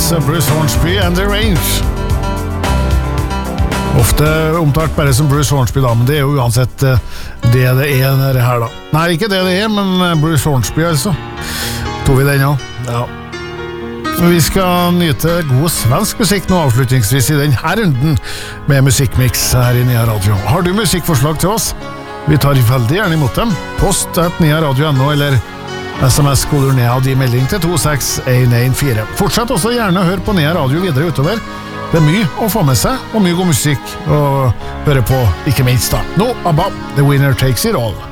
Yes, Bruce Hornsby and The Range. Ofte omtalt bare som Bruce Hornsby da, men det jo uansett det her da. Nei, ikke det men Bruce Hornsby altså. Tog vi den ja. Ja. Vi skal nyte god svensk musikk nå avslutningsvis i denne runden med musikkmix her i Nya Radio. Har du musikkforslag til oss? Vi tar veldig gjerne imot dem. Post @nyaradio.no eller SMS-koder ned og de melding til 26114. Fortsett også gjerne å høre på Nya Radio videre utover. Det mye å få med seg, og mye god musikk å høre på, ikke minst da. Nå, ABBA, The Winner Takes It All.